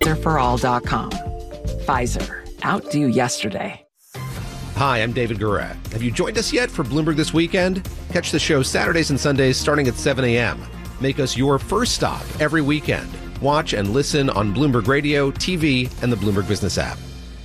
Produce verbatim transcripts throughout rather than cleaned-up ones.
Pfizer for all dot com. Pfizer. Outdo yesterday. Hi, I'm David Gura. Have you joined us yet for Bloomberg This Weekend? Catch the show Saturdays and Sundays starting at seven a.m. Make us your first stop every weekend. Watch and listen on Bloomberg Radio, T V, and the Bloomberg Business app.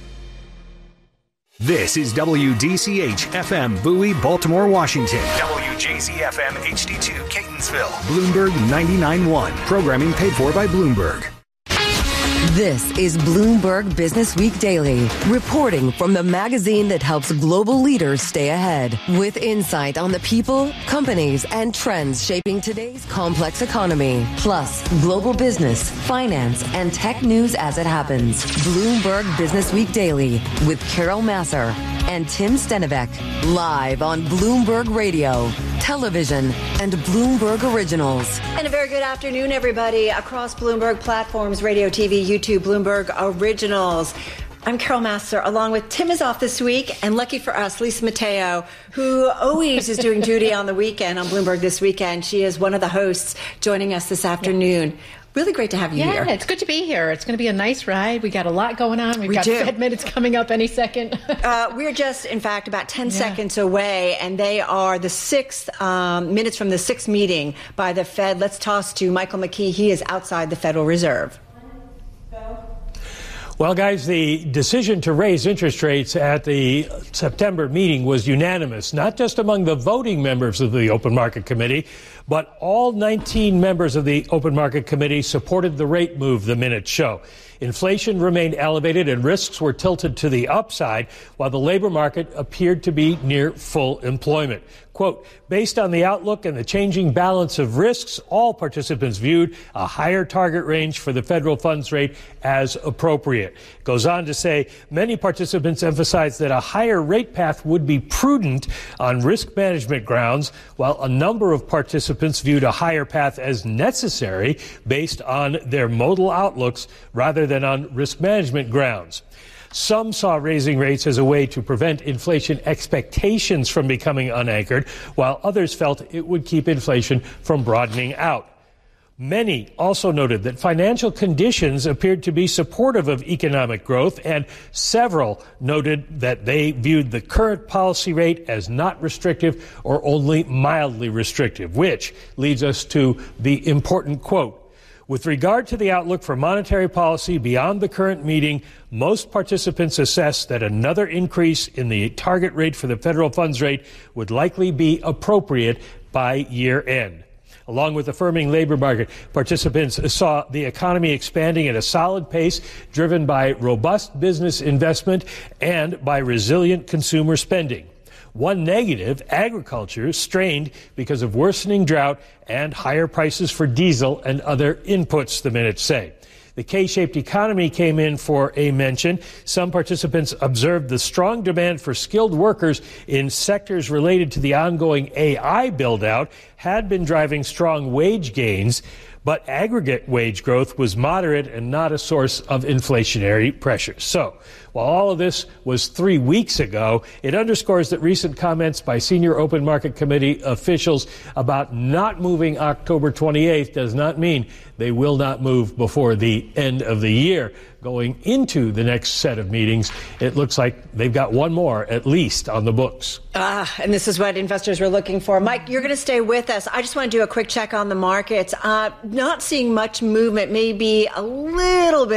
This is W D C H F M Bowie, Baltimore, Washington. W J Z F M H D two, Catonsville. Bloomberg ninety-nine point one. Programming paid for by Bloomberg. This is Bloomberg Business Week Daily, reporting from the magazine that helps global leaders stay ahead, with insight on the people, companies, and trends shaping today's complex economy, plus global business, finance, and tech news as it happens. Bloomberg Business Week Daily with Carol Massar and Tim Stenivek, live on Bloomberg Radio, television, and Bloomberg Originals. And a very good afternoon, everybody, across Bloomberg platforms, radio, T V, YouTube, Bloomberg Originals. I'm Carol Massar, along with Tim is off this week, and lucky for us, Lisa Mateo, who always is doing duty on the weekend on Bloomberg This Weekend. She is one of the hosts joining us this afternoon. Yeah. Really great to have you yeah, here. Yeah, it's good to be here. It's going to be a nice ride. We got a lot going on. We've we got do. Fed minutes coming up any second. uh, we're just, in fact, about ten yeah. seconds away, and they are the sixth um, minutes from the sixth meeting by the Fed. Let's toss to Michael McKee. He is outside the Federal Reserve. Well, guys, the decision to raise interest rates at the September meeting was unanimous, not just among the voting members of the Open Market Committee, but all nineteen members of the Open Market Committee supported the rate move, the minutes show. Inflation remained elevated and risks were tilted to the upside, while the labor market appeared to be near full employment. Quote, based on the outlook and the changing balance of risks, all participants viewed a higher target range for the federal funds rate as appropriate. Goes on to say many participants emphasized that a higher rate path would be prudent on risk management grounds, while a number of participants viewed a higher path as necessary based on their modal outlooks rather than on risk management grounds. Some saw raising rates as a way to prevent inflation expectations from becoming unanchored, while others felt it would keep inflation from broadening out. Many also noted that financial conditions appeared to be supportive of economic growth, and several noted that they viewed the current policy rate as not restrictive or only mildly restrictive, which leads us to the important quote. With regard to the outlook for monetary policy beyond the current meeting, most participants assessed that another increase in the target rate for the federal funds rate would likely be appropriate by year end. Along with the firming labor market, participants saw the economy expanding at a solid pace, driven by robust business investment and by resilient consumer spending. One negative, agriculture, strained because of worsening drought and higher prices for diesel and other inputs, the minutes say. The K-shaped economy came in for a mention. Some participants observed the strong demand for skilled workers in sectors related to the ongoing A I build-out had been driving strong wage gains, but aggregate wage growth was moderate and not a source of inflationary pressure. So, while all of this was three weeks ago, it underscores that recent comments by senior Open Market Committee officials about not moving October twenty-eighth does not mean they will not move before the end of the year. Going into the next set of meetings, it looks like they've got one more at least on the books. Ah, and this is what investors were looking for. Mike, you're going to stay with us. I just want to do a quick check on the markets. Uh, not seeing much movement, maybe a little bit